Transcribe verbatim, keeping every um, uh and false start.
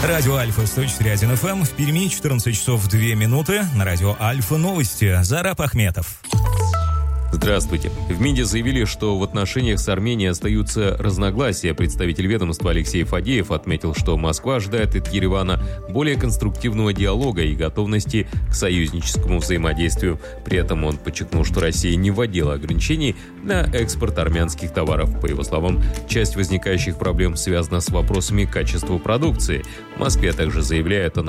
Радио Альфа сто четыре точка один эф эм. В Перми четырнадцать часов две минуты. На радио Альфа новости. Зараб Ахметов. Здравствуйте. В МИДе заявили, что в отношениях с Арменией остаются разногласия. Представитель ведомства Алексей Фадеев отметил, что Москва ожидает от Еревана более конструктивного диалога и готовности к союзническому взаимодействию. При этом он подчеркнул, что Россия не вводила ограничений на экспорт армянских товаров. По его словам, часть возникающих проблем связана с вопросами качества продукции. В Москве также заявляют о